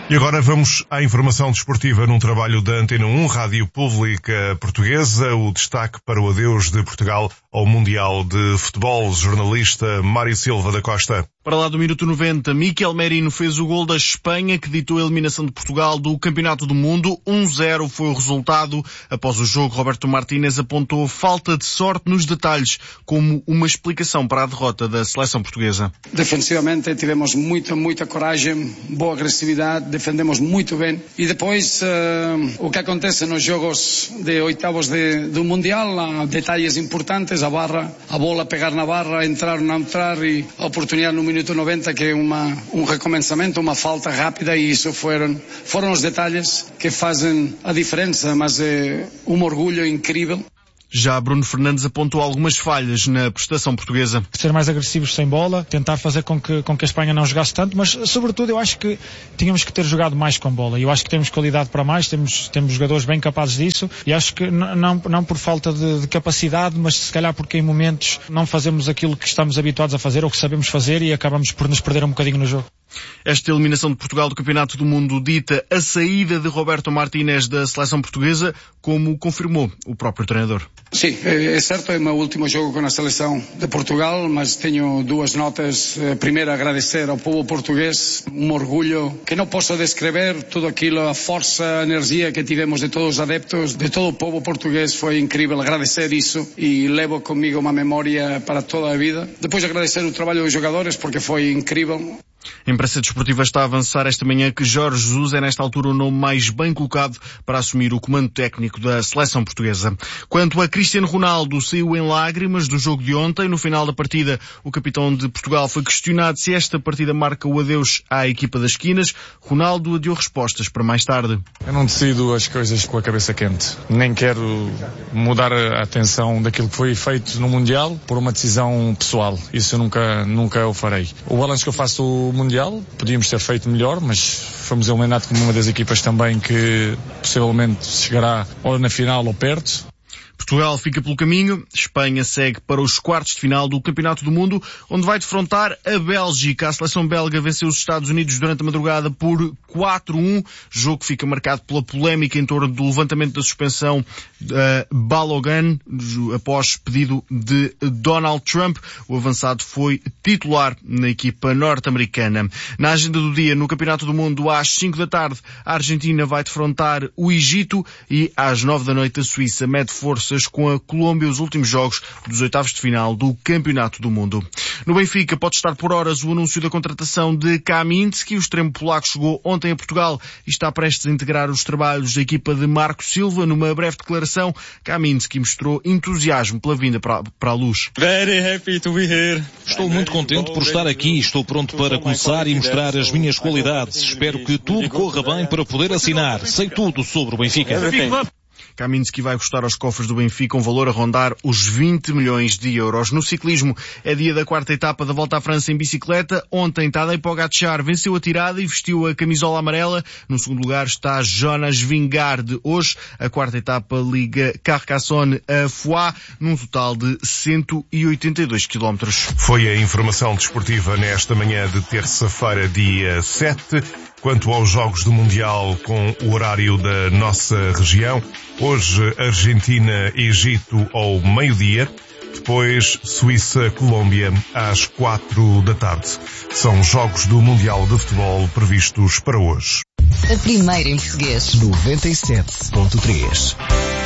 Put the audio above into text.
E agora vamos à informação desportiva num trabalho da Antena 1, Rádio Pública Portuguesa. O destaque para o adeus de Portugal ao Mundial de Futebol. Jornalista Mário Silva da Costa. Para lá do minuto 90, Miquel Merino fez o gol da Espanha, que ditou a eliminação de Portugal do Campeonato do Mundo. 1-0 foi o resultado. Após o jogo, Roberto Martínez apontou falta de sorte nos detalhes, como uma explicação para a derrota da seleção portuguesa. Defensivamente tivemos muita coragem, boa agressividade, defendemos muito bem. E depois, o que acontece nos jogos de oitavos do Mundial, há detalhes importantes, a bola pegar na barra, entrar ou não entrar, e a oportunidade no minuto 90 que é um recomeçamento, uma falta rápida, e isso foram os detalhes que fazem a diferença, mas é um orgulho incrível. Já Bruno Fernandes apontou algumas falhas na prestação portuguesa. Ser mais agressivos sem bola, tentar fazer com que a Espanha não jogasse tanto, mas sobretudo eu acho que tínhamos que ter jogado mais com bola. Eu acho que temos qualidade para mais, temos jogadores bem capazes disso, e acho que não por falta de capacidade, mas se calhar porque em momentos não fazemos aquilo que estamos habituados a fazer ou que sabemos fazer e acabamos por nos perder um bocadinho no jogo. Esta eliminação de Portugal do Campeonato do Mundo dita a saída de Roberto Martínez da seleção portuguesa, como confirmou o próprio treinador. Sim, é certo, é o meu último jogo com a seleção de Portugal, mas tenho duas notas. Primeiro, agradecer ao povo português, um orgulho que não posso descrever, tudo aquilo, a força, a energia que tivemos de todos os adeptos, de todo o povo português, foi incrível. Agradecer isso e levo comigo uma memória para toda a vida. Depois agradecer o trabalho dos jogadores, porque foi incrível. A imprensa desportiva está a avançar esta manhã que Jorge Jesus é nesta altura o nome mais bem colocado para assumir o comando técnico da seleção portuguesa. Quanto a Cristiano Ronaldo, saiu em lágrimas do jogo de ontem. No final da partida, o capitão de Portugal foi questionado se esta partida marca o adeus à equipa das esquinas. Ronaldo adiou respostas para mais tarde. Eu não decido as coisas com a cabeça quente. Nem quero mudar a atenção daquilo que foi feito no Mundial por uma decisão pessoal. Isso eu nunca o farei. O balanço que eu faço do Mundial, podíamos ter feito melhor, mas fomos eliminados como uma das equipas também que possivelmente chegará ou na final ou perto. Portugal fica pelo caminho, Espanha segue para os quartos de final do Campeonato do Mundo, onde vai defrontar a Bélgica. A seleção belga venceu os Estados Unidos durante a madrugada por 4-1, jogo que fica marcado pela polémica em torno do levantamento da suspensão Balogun, após pedido de Donald Trump. O avançado foi titular na equipa norte-americana. Na agenda do dia, no Campeonato do Mundo, às 5 da tarde, a Argentina vai defrontar o Egito e às 9 da noite a Suíça mede forças com a Colômbia, os últimos jogos dos oitavos de final do Campeonato do Mundo. No Benfica pode estar por horas o anúncio da contratação de Kaminski. O extremo polaco chegou ontem a Portugal e está prestes a integrar os trabalhos da equipa de Marco Silva. Numa breve declaração, Kaminski mostrou entusiasmo pela vinda para a luz. Estou muito contente por estar aqui. Estou pronto para começar e mostrar as minhas qualidades. Espero que tudo corra bem para poder assinar. Sei tudo sobre o Benfica. Kaminski vai custar aos cofres do Benfica um valor a rondar os 20 milhões de euros. No ciclismo, é dia da quarta etapa da Volta à França em bicicleta. Ontem, Tadej Pogačar venceu a tirada e vestiu a camisola amarela. No segundo lugar está Jonas Vingegaard. Hoje, a quarta etapa liga Carcassonne a Foix, num total de 182 km. Foi a informação desportiva nesta manhã de terça-feira, dia 7. Quanto aos Jogos do Mundial com o horário da nossa região, hoje Argentina e Egito ao meio-dia, depois Suíça-Colômbia às 4 da tarde. São Jogos do Mundial de Futebol previstos para hoje. A primeira em português. 97.3